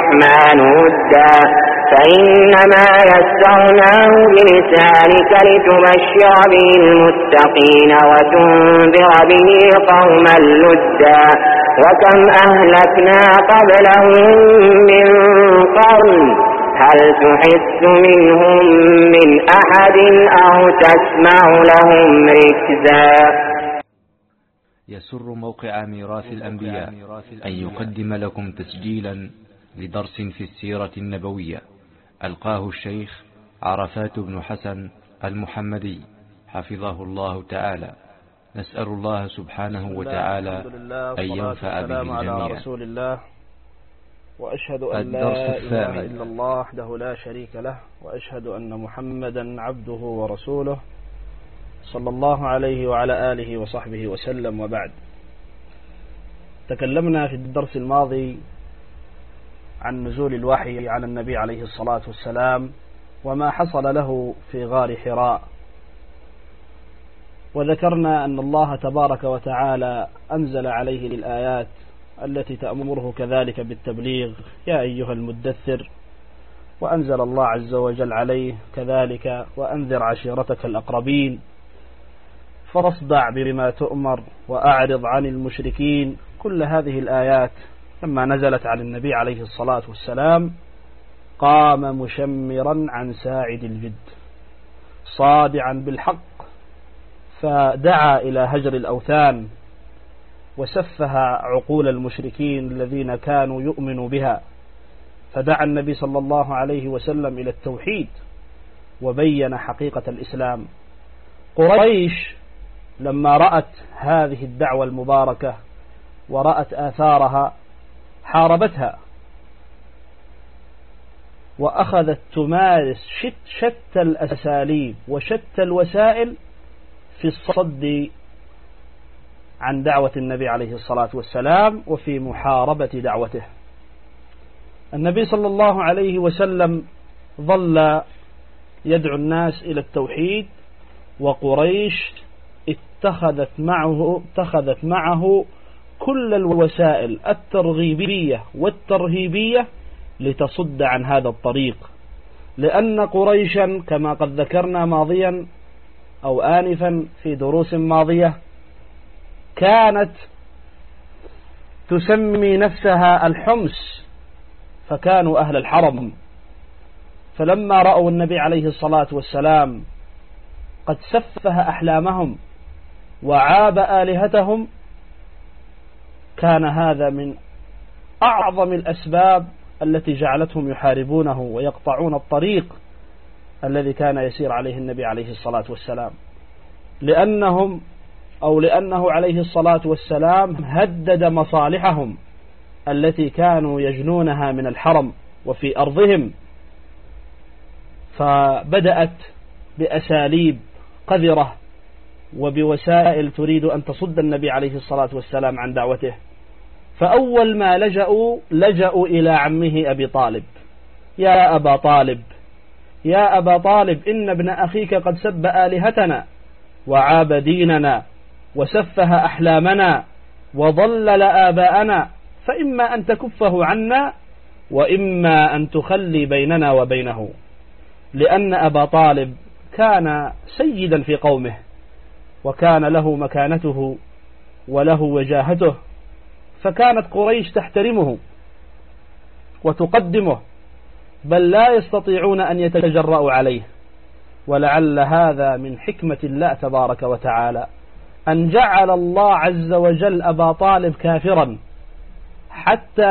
الرحمن ودا فإنما يسرناه بلسانك لتبشر به المتقين وتنذر به قوما لدا وكم أهلكنا قبلهم من قرن هل تحس منهم من أحد أو تسمع لهم ركزا. يسر موقع ميراث الأنبياء أن يقدم لكم تسجيلا لدرس في السيرة النبوية ألقاه الشيخ عرفات بن حسن المحمدي حفظه الله تعالى. نسأل الله سبحانه وتعالى أن ينفع به الجميع. وأشهد أن لا إله إلا الله وحده لا شريك له وأشهد أن محمدا عبده ورسوله صلى الله عليه وعلى آله وصحبه وسلم. وبعد، تكلمنا في الدرس الماضي عن نزول الوحي على النبي عليه الصلاة والسلام وما حصل له في غار حراء، وذكرنا أن الله تبارك وتعالى أنزل عليه الآيات التي تأمره كذلك بالتبليغ يا أيها المدثر، وأنزل الله عز وجل عليه كذلك وأنذر عشيرتك الأقربين، فاصدع بما تؤمر وأعرض عن المشركين. كل هذه الآيات لما نزلت على النبي عليه الصلاة والسلام قام مشمرا عن ساعد الجد صادعا بالحق، فدعا إلى هجر الأوثان وسفه عقول المشركين الذين كانوا يؤمنوا بها، فدعا النبي صلى الله عليه وسلم إلى التوحيد وبين حقيقة الإسلام. قريش لما رأت هذه الدعوة المباركة ورأت آثارها حاربتها وأخذت تمارس شتى الأساليب وشتى الوسائل في الصد عن دعوة النبي عليه الصلاة والسلام وفي محاربة دعوته. النبي صلى الله عليه وسلم ظل يدعو الناس إلى التوحيد، وقريش اتخذت معه كل الوسائل الترغيبية والترهيبية لتصد عن هذا الطريق، لأن قريشا كما قد ذكرنا ماضيا أو آنفا في دروس ماضية كانت تسمي نفسها الحمص، فكانوا أهل الحرم، فلما رأوا النبي عليه الصلاة والسلام قد سفه أحلامهم وعاب آلهتهم، كان هذا من أعظم الأسباب التي جعلتهم يحاربونه ويقطعون الطريق الذي كان يسير عليه النبي عليه الصلاة والسلام، لأنه عليه الصلاة والسلام هدد مصالحهم التي كانوا يجنونها من الحرم وفي أرضهم، فبدأت بأساليب قذرة وبوسائل تريد أن تصد النبي عليه الصلاة والسلام عن دعوته. فأول ما لجأوا إلى عمه أبي طالب، يا أبا طالب يا أبا طالب إن ابن أخيك قد سب آلهتنا وعاب ديننا وسفه أحلامنا وضلل آباءنا، فإما أن تكفه عنا وإما أن تخلي بيننا وبينه، لأن أبا طالب كان سيدا في قومه وكان له مكانته وله وجاهته، فكانت قريش تحترمه وتقدمه، بل لا يستطيعون أن يتجرؤوا عليه. ولعل هذا من حكمة الله تبارك وتعالى أن جعل الله عز وجل أبا طالب كافرا حتى